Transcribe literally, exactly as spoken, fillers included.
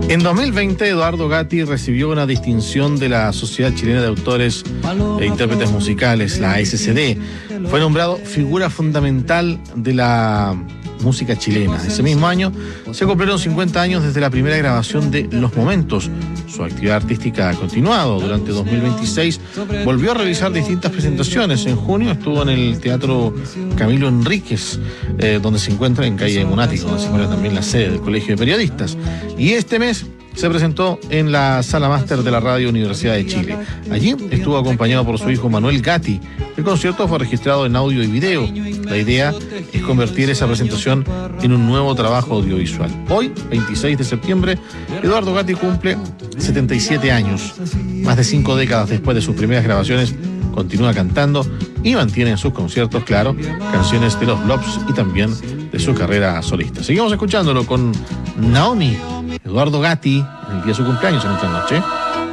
En dos mil veinte, Eduardo Gatti recibió una distinción de la Sociedad Chilena de Autores e Intérpretes Musicales, la A S C D. Fue nombrado figura fundamental de la música chilena. Ese mismo año se cumplieron cincuenta años desde la primera grabación de Los Momentos. Su actividad artística ha continuado. Durante dos mil veintiséis volvió a realizar distintas presentaciones. En junio estuvo en el Teatro Camilo Enríquez, eh, donde se encuentra en calle Monático, donde se encuentra también la sede del Colegio de Periodistas. Y este mes se presentó en la Sala Máster de la Radio Universidad de Chile. Allí estuvo acompañado por su hijo Manuel Gatti. El concierto fue registrado en audio y video. La idea es convertir esa presentación en un nuevo trabajo audiovisual. Hoy, veintiséis de septiembre, Eduardo Gatti cumple setenta y siete años. Más de cinco décadas después de sus primeras grabaciones, continúa cantando y mantiene en sus conciertos, claro, canciones de los Blobs y también de su carrera solista. Seguimos escuchándolo con Naomi, Eduardo Gatti, en el día de su cumpleaños en esta noche.